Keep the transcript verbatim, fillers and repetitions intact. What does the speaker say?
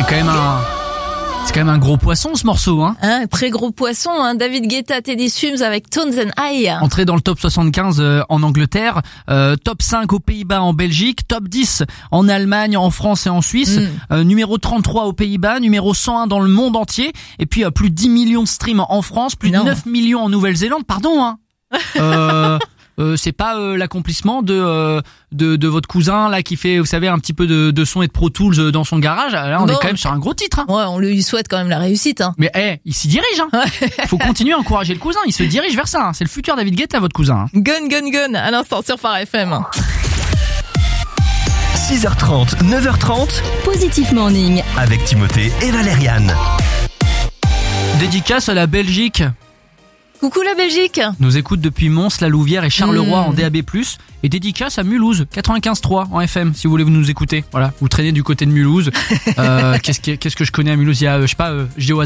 C'est quand même un... C'est quand même un gros poisson ce morceau, hein. Un très gros poisson, hein. David Guetta, Teddy Swims avec Tones and I. Entré dans le top soixante-quinze euh, en Angleterre, euh, top cinq aux Pays-Bas, en Belgique, top dix en Allemagne, en France et en Suisse, mm. euh, numéro trente-trois aux Pays-Bas, numéro cent un dans le monde entier, et puis euh, plus de dix millions de streams en France, plus non. de neuf millions en Nouvelle-Zélande, pardon, hein. Euh... Euh, c'est pas euh, l'accomplissement de, euh, de de votre cousin là qui fait, vous savez, un petit peu de, de son et de Pro Tools dans son garage. Là, on non. est quand même sur un gros titre. Hein. Ouais, on lui souhaite quand même la réussite. Hein. Mais eh, hey, il s'y dirige. Hein. Ouais. Faut continuer à encourager le cousin. Il se dirige vers ça. Hein. C'est le futur David Guetta, votre cousin. Hein. Gun, gun, gun. À l'instant sur Phare F M. six heures trente, neuf heures trente. Positif Morning. Avec Timothée et Valériane. Dédicace à la Belgique. Coucou la Belgique. Nous écoute depuis Mons, la Louvière et Charleroi mmh. en D A B plus, et dédicace à Mulhouse, quatre-vingt-quinze trois en F M, si vous voulez nous écouter. Voilà, vous traînez du côté de Mulhouse. euh, qu'est-ce que, qu'est-ce que je connais à Mulhouse? Il y a, je sais pas, euh, Géo